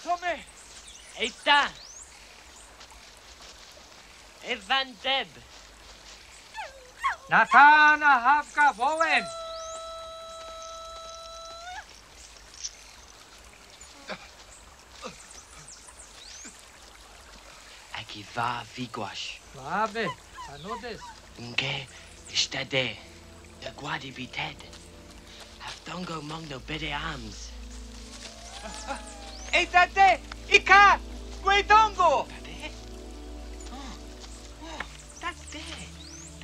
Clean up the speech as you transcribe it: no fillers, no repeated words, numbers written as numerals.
Tome! Eita! Evan Deb! Nathana Havka Bowen! Akiva Vigwash. Vabe, anodes. Unge Ishtade. The Guadi Vited. Haftongo mong no bede arms. Eitate! Ika! Guedongo!